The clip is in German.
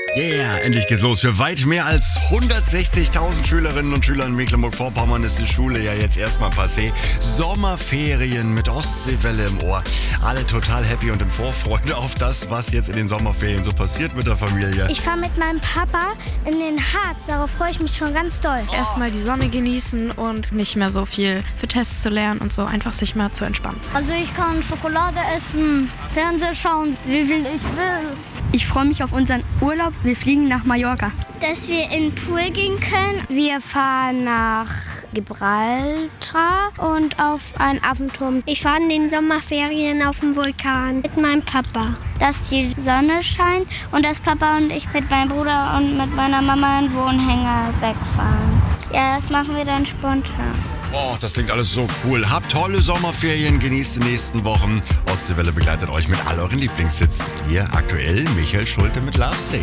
Yeah, endlich geht's los. Für weit mehr als 160.000 Schülerinnen und Schüler in Mecklenburg-Vorpommern ist die Schule ja jetzt erstmal passé. Sommerferien mit Ostseewelle im Ohr. Alle total happy und in Vorfreude auf das, was jetzt in den Sommerferien so passiert mit der Familie. Ich fahre mit meinem Papa in den Harz. Darauf freue ich mich schon ganz doll. Erstmal die Sonne genießen und nicht mehr so viel für Tests zu lernen und so. Einfach sich mal zu entspannen. Also ich kann Schokolade essen, Fernseher schauen, wie viel ich will. Ich freue mich auf unseren Urlaub. Wir fliegen nach Mallorca. Dass wir in den Pool gehen können. Wir fahren nach Gibraltar und auf einen Affenturm. Ich fahre in den Sommerferien auf dem Vulkan mit meinem Papa. Dass die Sonne scheint und dass Papa und ich mit meinem Bruder und mit meiner Mama einen Wohnhänger wegfahren. Ja, das machen wir dann spontan. Oh, das klingt alles so cool. Habt tolle Sommerferien, genießt die nächsten Wochen. Ostseewelle begleitet euch mit all euren Lieblingshits. Hier aktuell Michael Schulte mit Love Sick.